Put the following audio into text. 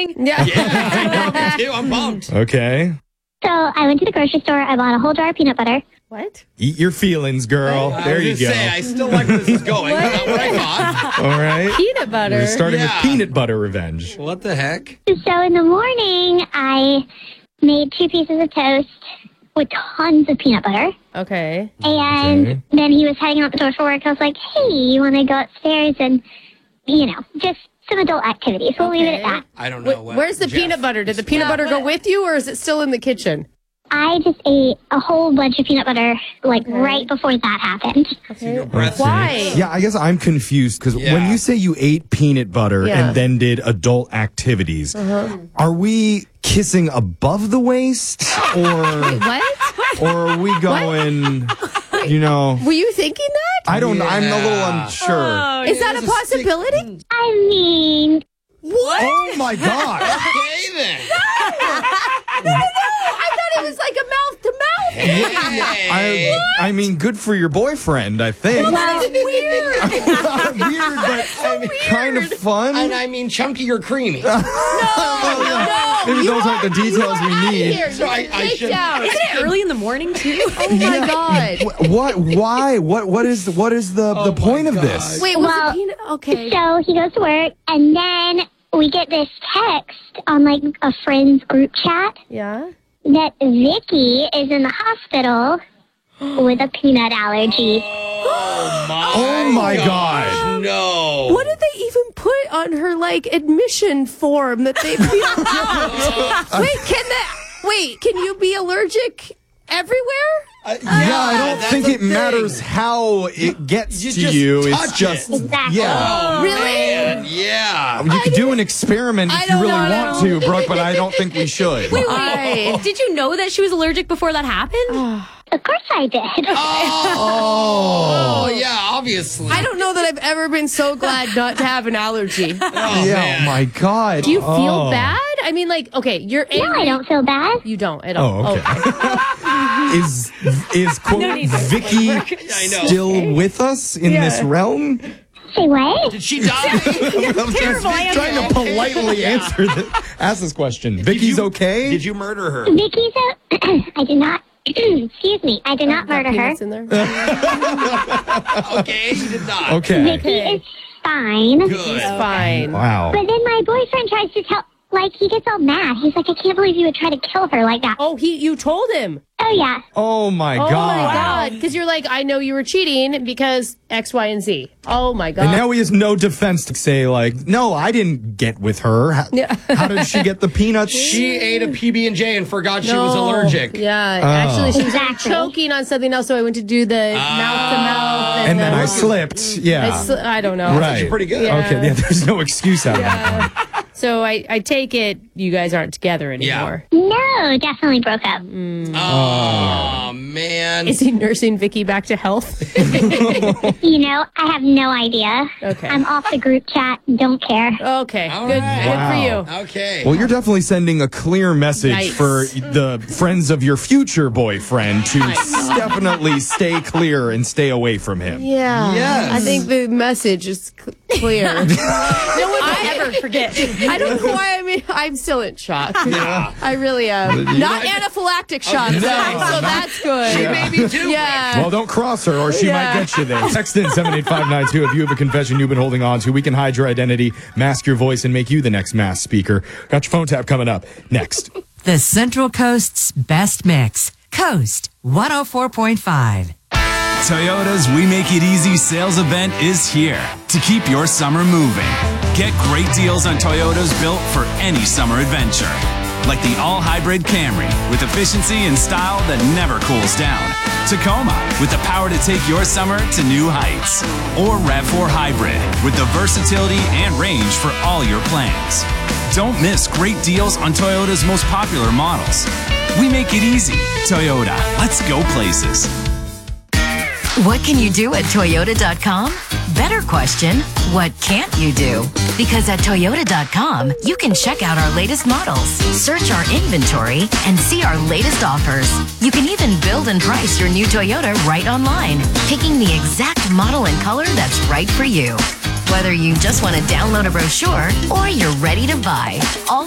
morning. Yeah. Yeah, me too. I'm pumped. Okay. So I went to the grocery store. I bought a whole jar of peanut butter. What? Eat your feelings, girl. There you go. I still like where this is going. Not what I thought. All right. Peanut butter. We're starting with Yeah. peanut butter revenge. What the heck? So in the morning, I made 2 pieces of toast with tons of peanut butter. Okay. And Okay. then he was heading out the door for work. I was like, hey, you want to go upstairs and, just some adult activities. We'll leave it at that. I don't know. Where's the Jeff, peanut butter? Did the peanut butter go with you, or is it still in the kitchen? I just ate a whole bunch of peanut butter, right before that happened. Okay. breath Why? Yeah, I guess I'm confused because Yeah. when you say you ate peanut butter Yeah. and then did adult activities, are we kissing above the waist or What? or are we going, Were you thinking that? I don't know. I'm a little Yeah. unsure. Is that a possibility? I mean, What? Oh my God. Okay, then. I thought it was like a mouth to mouth. Hey. I mean, good for your boyfriend, I think. That's weird. Weird, but kind of fun. And I mean, chunky or creamy. No. Maybe those aren't the details we need. Here, So I take should- down. Isn't it early in the morning, too? Oh my God. What? Why? What is the point of this? Wait, was Well, it peanut? Okay. so he goes to work, and then we get this text on, a friend's group chat Yeah. that Vicky is in the hospital with a peanut allergy. Oh my God. No. What did they even put on her admission form that they filled out? Wait, can you be allergic everywhere? Yeah, I don't that's think the it thing. matters how it gets You to just you. It's touch just it. Exactly. yeah. Really? Man, yeah. You could do an experiment I if you don't really know. want to, Brooke, but I don't think we should. Did you know that she was allergic before that happened? Of course I did. Oh, yeah, obviously. I don't know that I've ever been so glad not to have an allergy. Oh, Yeah, man. oh my God. Do you feel bad? I mean, okay, you're angry. No, I don't feel bad. You don't at all. Oh, okay. Is quote Vicky I know. still with us in this realm? Say what? Did she die? I'm just trying to politely ask this question. Vicky's okay? Did you murder her? Vicky's I did not. Excuse me. I did not murder her. Peanuts in there. Okay, you did not. Okay. Vicky is fine. Good. It's fine. Wow. But then my boyfriend tries to tell, he gets all mad. He's like, I can't believe you would try to kill her like that. Oh, you told him. Oh, yeah. Oh my Oh God. my God. Because you're like, I know you were cheating because X, Y, and Z. Oh my God. And now he has no defense to say, no, I didn't get with her. How did she get the peanuts? She ate a PB&J and forgot she was No. allergic. Yeah, actually, she was Exactly. choking on something else, so I went to do the mouth to mouth. And then I slipped. Yeah. I don't know. Right. Pretty good. Yeah. Okay. Yeah, there's no excuse out of that. So I take it you guys aren't together anymore. No, definitely broke up. Oh, man. Is he nursing Vicky back to health? I have no idea. Okay. I'm off the group chat. Don't care. Okay, All good, right. good for Wow. you. Okay. Well, you're definitely sending a clear message Nice. for the friends of your future boyfriend to definitely stay clear and stay away from him. Yeah. Yes. I think the message is clear. No one will ever forget. I don't know why I'm still in shock. I really am. Not anaphylactic shock, though, so that's good. She may be too. Yeah. Well, don't cross her or she Yeah. might get you there. Text in 78592 if you have a confession you've been holding on to. We can hide your identity, mask your voice, and make you the next masked speaker. Got your phone tap coming up next. The Central Coast's best mix. Coast 104.5. Toyota's We Make It Easy sales event is here to keep your summer moving. Get great deals on Toyotas built for any summer adventure. Like the all-hybrid Camry with efficiency and style that never cools down. Tacoma with the power to take your summer to new heights. Or RAV4 Hybrid with the versatility and range for all your plans. Don't miss great deals on Toyota's most popular models. We make it easy. Toyota, let's go places. What can you do at Toyota.com? Better question, what can't you do? Because at Toyota.com, you can check out our latest models, search our inventory, and see our latest offers. You can even build and price your new Toyota right online, picking the exact model and color that's right for you. Whether you just want to download a brochure or you're ready to buy, all